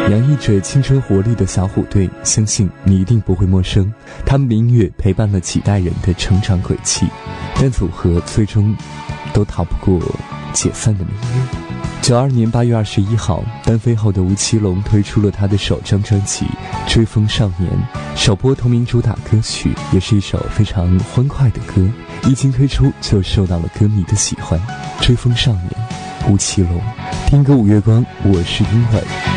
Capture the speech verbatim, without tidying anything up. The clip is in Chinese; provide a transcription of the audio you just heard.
洋溢着青春活力的小虎队，相信你一定不会陌生。他们的音乐陪伴了几代人的成长轨迹，但组合最终都逃不过解散的命运。九二年八月二十一号，单飞后的吴奇隆推出了他的首张专辑《追风少年》，首播同名主打歌曲，也是一首非常欢快的歌，一经推出就受到了歌迷的喜欢。《追风少年》，吴奇隆，听歌五月光，我是英文。